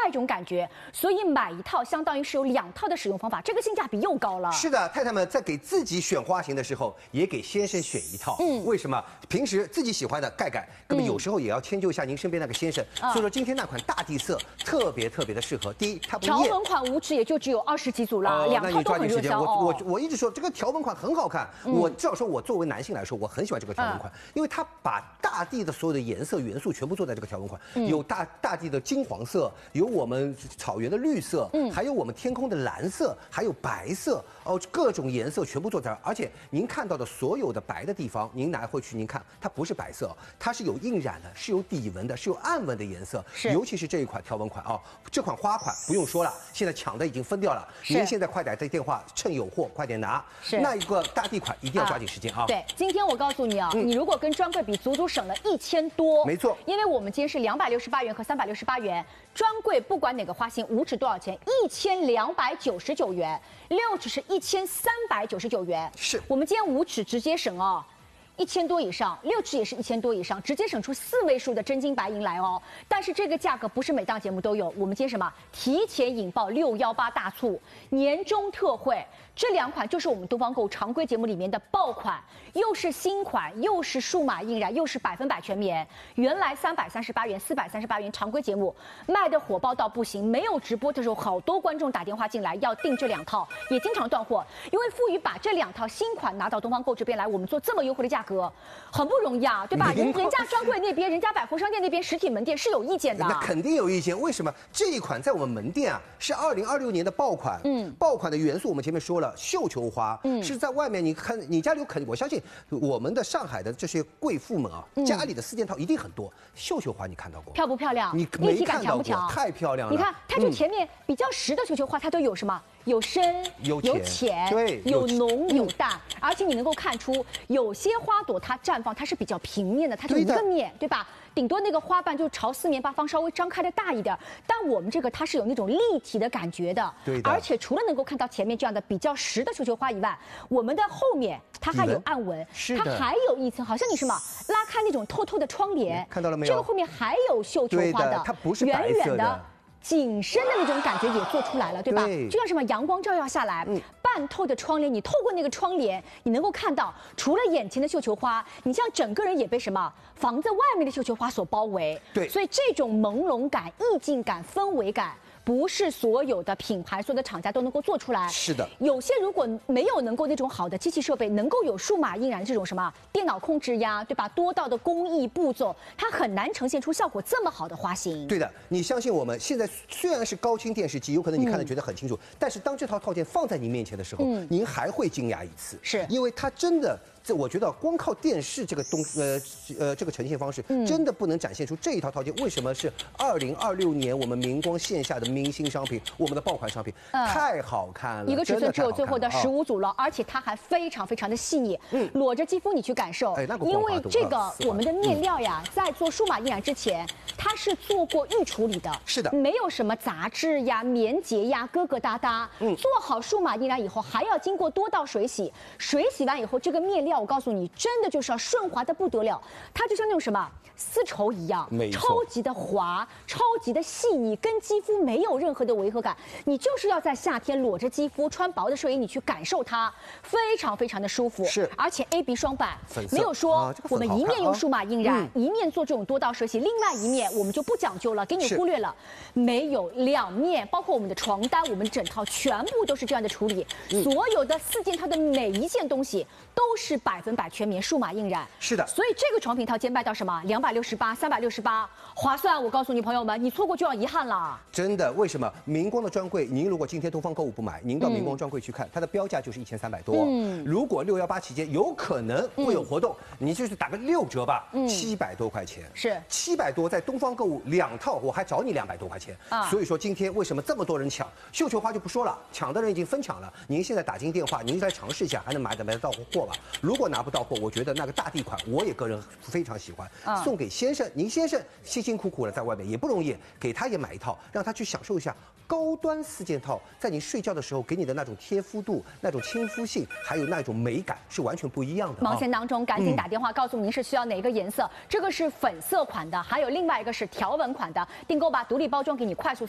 一种感觉，所以买一套相当于是有2套的使用方法，这个性价比又高了。 是的，太太们在给自己选花型的时候，也给先生选一套。为什么？平时自己喜欢的盖盖，那么有时候也要迁就一下您身边那个先生。所以说今天那款大地色特别的适合。第一，它不艳。 条纹款5指也就只有20几组了，2套都很热销。 我一直说这个条纹款很好看，我至少说我作为男性来说，我很喜欢这个条纹款，因为它把大地的所有的颜色元素全部做在这个条纹款，有大地的金黄色，有我们草原的绿色，还有我们天空的蓝色，还有白色，各种颜色全部做在这儿。而且您看到的所有的白的地方，您拿回去您看，它不是白色，它是有印染的，是有底纹的，是有暗纹的颜色。尤其是这一款条纹款这款花款不用说了，现在抢的已经分掉了。您现在快点电话，趁有货快点拿。那一个大地款一定要抓紧时间啊！ 对，今天我告诉你你如果跟专柜比，足足省了1000多。 没错， 因为我们今天是268元和368元，专柜不管哪个花型，5指多少钱？1299元，6指是1399元。 是我们今天5指直接省1000多以上，6指也是1000多以上，直接省出4位数的真金白银来但是这个价格不是每档节目都有，我们今天什么提前引爆618大促年终特惠，这2款就是我们东方购常规节目里面的爆款，又是新款，又是数码印染，又是100%全棉。原来338元、438元常规节目卖的火爆到不行，没有直播的时候，好多观众打电话进来要订这2套，也经常断货，因为富裕把这2套新款拿到东方购这边来，我们做这么优惠的价格。很不容易对吧？人家专柜那边，人家百货商店那边实体门店是有意见的。 那肯定有意见。为什么这一款在我们门店是2026年的爆款？爆款的元素我们前面说了，绣球花，是在外面你看你家里有我相信我们的上海的这些贵妇们家里的4件套一定很多。绣球花你看到过？ 漂不漂亮？ 你立体感强不强？ 太漂亮了。 你看它就前面比较实的绣球花，它都有什么？有深有浅， 对， 有浓有淡，而且你能够看出有些花朵它绽放它是比较平面的，它就一个面，对吧？顶多那个花瓣就朝4面8方稍微张开的大一点，但我们这个它是有那种立体的感觉的， 对的。 而且除了能够看到前面这样的比较实的绣球花以外，我们的后面它还有暗纹，它还有一层，好像你什么拉开那种透透的窗帘， 看到了没有？ 这个后面还有绣球花的， 它不是白色的。 紧身的那种感觉也做出来了，对吧？就像什么阳光照耀下来，半透的窗帘，你透过那个窗帘，你能够看到，除了眼前的绣球花，你像整个人也被什么房子外面的绣球花所包围。 对， 所以这种朦胧感、意境感、氛围感，不是所有的品牌、所有的厂家都能够做出来。 是的， 有些如果没有能够那种好的机器设备，能够有数码印染这种什么电脑控制呀，对吧？多道的工艺步骤，它很难呈现出效果这么好的花型。对的，你相信我们，现在虽然是高清电视机，有可能你看得觉得很清楚，但是当这套套件放在您面前的时候，您还会惊讶一次， 是因为它真的。我觉得光靠电视这个这个呈现方式，真的不能展现出这一套套件。为什么是2026年我们明光线下的明星商品，我们的爆款商品，太好看了。 一个尺寸只有最后的15组了，而且它还非常的细腻，裸着肌肤你去感受。因为这个我们的面料呀，在做数码印染之前，它是做过预处理的， 是的， 没有什么杂质呀、棉结呀、疙疙瘩瘩。做好数码印染以后，还要经过多道水洗，水洗完以后，这个面料我告诉你，真的就是要顺滑的不得了，它就像那种什么丝绸一样，超级的滑，超级的细腻，跟肌肤没有任何的违和感。你就是要在夏天裸着肌肤，穿薄的睡衣，你去感受它，非常的舒服。 是， 而且 A B 双版，没有说我们一面用数码印染，一面做这种多道水洗，另外一面我们就不讲究了，给你忽略了。没有2面，包括我们的床单，我们整套全部都是这样的处理，所有的4件套的每一件东西都是100%全棉数码印染。 是的， 所以这个床品套今天卖到什么268、368，划算。我告诉你朋友们，你错过就要遗憾了。 真的，为什么？明光的专柜，您如果今天东方购物不买，您到明光专柜去看，它的标价就是1300多。如果618期间有可能会有活动，你就是打个6折吧，700多块钱。 是 700多，在东方购物2套，我还找你200多块钱。所以说今天为什么这么多人抢？绣球花就不说了，抢的人已经分抢了。您现在打进电话，您来尝试一下，还能买得到货吧？如果拿不到货，我觉得那个大地款，我也个人非常喜欢，送给先生。您先生辛辛苦苦的在外面也不容易，给他也买一套，让他去享受一下高端4件套，在你睡觉的时候给你的那种贴肤度、那种亲肤性，还有那种美感是完全不一样的。 忙线当中赶紧打电话告诉您是需要哪个颜色，这个是粉色款的，还有另外一个是条纹款的，订购吧，独立包装给你快速。